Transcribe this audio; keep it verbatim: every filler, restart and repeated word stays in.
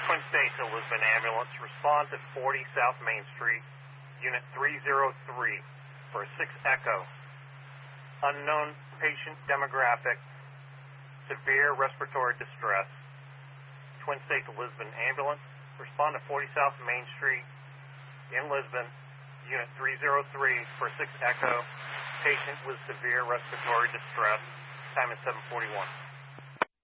Twin States to Lisbon ambulance. Respond to forty South Main Street, Unit three oh three for a six Echo. Unknown patient demographic, severe respiratory distress. Twin States to Lisbon ambulance. Respond to forty South Main Street in Lisbon, Unit three oh three for a six Echo. Patient with severe respiratory distress. Time is seven forty-one.